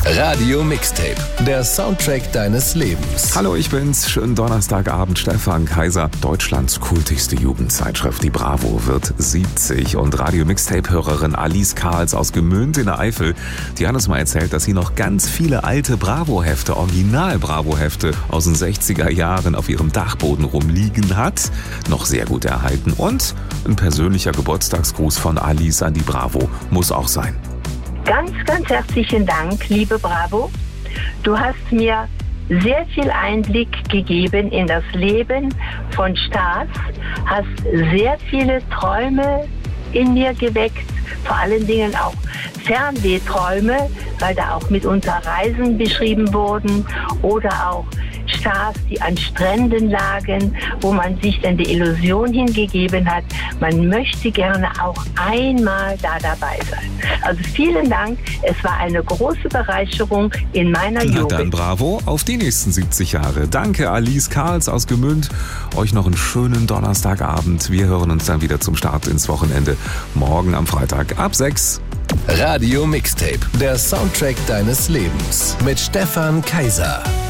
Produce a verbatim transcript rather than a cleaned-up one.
Radio Mixtape, der Soundtrack deines Lebens. Hallo, ich bin's. Schönen Donnerstagabend, Stefan Kaiser. Deutschlands kultigste Jugendzeitschrift, die Bravo, wird siebzig. Und Radio Mixtape-Hörerin Alice Karls aus Gmünd in der Eifel, die hat uns mal erzählt, dass sie noch ganz viele alte Bravo-Hefte, Original-Bravo-Hefte aus den sechziger Jahren auf ihrem Dachboden rumliegen hat. Noch sehr gut erhalten. Und ein persönlicher Geburtstagsgruß von Alice an die Bravo muss auch sein. Ganz, ganz herzlichen Dank, liebe Bravo. Du hast mir sehr viel Einblick gegeben in das Leben von Stars, hast sehr viele Träume in mir geweckt, vor allen Dingen auch Fernsehträume, weil da auch mitunter Reisen beschrieben wurden oder auch Stars, die an Stränden lagen, wo man sich dann die Illusion hingegeben hat, man möchte gerne auch einmal da dabei sein. Also vielen Dank, es war eine große Bereicherung in meiner Na Jugend. dann bravo auf die nächsten siebzig Jahre. Danke Alice Karls aus Gmünd. Euch noch einen schönen Donnerstagabend. Wir hören uns dann wieder zum Start ins Wochenende. Morgen am Freitag ab sechs. Radio Mixtape, der Soundtrack deines Lebens mit Stefan Kaiser.